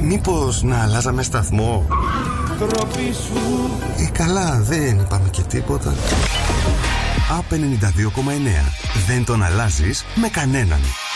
Μήπως να αλλάζαμε σταθμό? Καλά, δεν είπαμε και τίποτα. Α, 92,9. Δεν τον αλλάζεις με κανέναν.